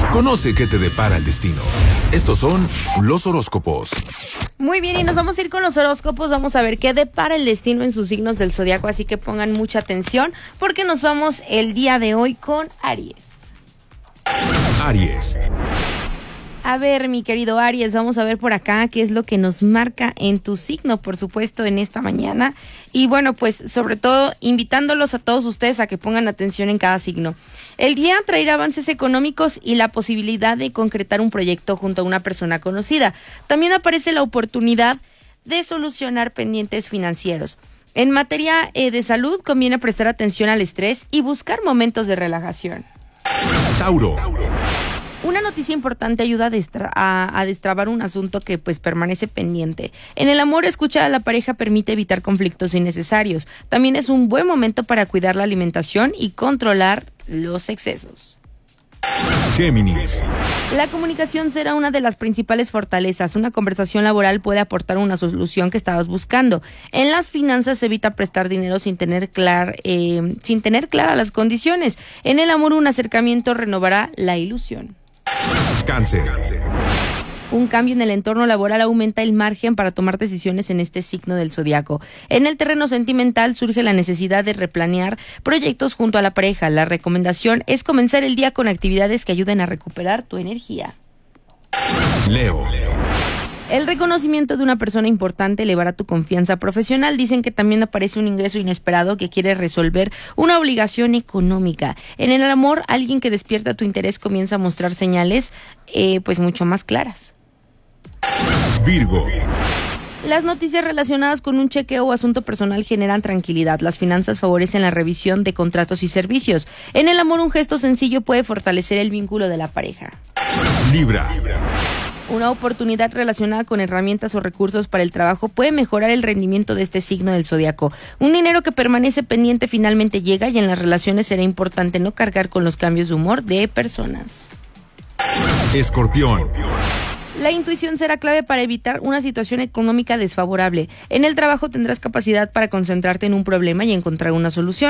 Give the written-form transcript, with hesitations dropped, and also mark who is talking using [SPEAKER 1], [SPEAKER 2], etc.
[SPEAKER 1] Conoce qué te depara el destino. Estos son los horóscopos.
[SPEAKER 2] Muy bien, y nos vamos a ir con los horóscopos. Vamos a ver qué depara el destino en sus signos del zodiaco, así que pongan mucha atención porque nos vamos el día de hoy con Aries.
[SPEAKER 1] Aries.
[SPEAKER 2] A ver, mi querido Aries, vamos a ver por acá qué es lo que nos marca en tu signo, por supuesto, en esta mañana. Y bueno, pues sobre todo invitándolos a todos ustedes a que pongan atención en cada signo. El día traerá avances económicos y la posibilidad de concretar un proyecto junto a una persona conocida. También aparece la oportunidad de solucionar pendientes financieros. En materia de salud, conviene prestar atención al estrés y buscar momentos de relajación.
[SPEAKER 1] Tauro.
[SPEAKER 2] Una noticia importante ayuda a destrabar un asunto que pues permanece pendiente. En el amor, escuchar a la pareja permite evitar conflictos innecesarios. También es un buen momento para cuidar la alimentación y controlar los excesos.
[SPEAKER 1] Géminis.
[SPEAKER 2] La comunicación será una de las principales fortalezas. Una conversación laboral puede aportar una solución que estabas buscando. En las finanzas, evita prestar dinero sin tener claras las condiciones. En el amor, un acercamiento renovará la ilusión.
[SPEAKER 1] Cáncer.
[SPEAKER 2] Un cambio en el entorno laboral aumenta el margen para tomar decisiones en este signo del zodiaco. En el terreno sentimental surge la necesidad de replanear proyectos junto a la pareja. La recomendación es comenzar el día con actividades que ayuden a recuperar tu energía.
[SPEAKER 1] Leo.
[SPEAKER 2] El reconocimiento de una persona importante elevará tu confianza profesional. Dicen que también aparece un ingreso inesperado que quiere resolver una obligación económica. En el amor, alguien que despierta tu interés comienza a mostrar señales pues mucho más claras.
[SPEAKER 1] Virgo.
[SPEAKER 2] Las noticias relacionadas con un chequeo o asunto personal generan tranquilidad. Las finanzas favorecen la revisión de contratos y servicios. En el amor, un gesto sencillo puede fortalecer el vínculo de la pareja.
[SPEAKER 1] Libra.
[SPEAKER 2] Una oportunidad relacionada con herramientas o recursos para el trabajo puede mejorar el rendimiento de este signo del zodiaco. Un dinero que permanece pendiente finalmente llega, y en las relaciones será importante no cargar con los cambios de humor de personas.
[SPEAKER 1] Escorpión.
[SPEAKER 2] La intuición será clave para evitar una situación económica desfavorable. En el trabajo tendrás capacidad para concentrarte en un problema y encontrar una solución.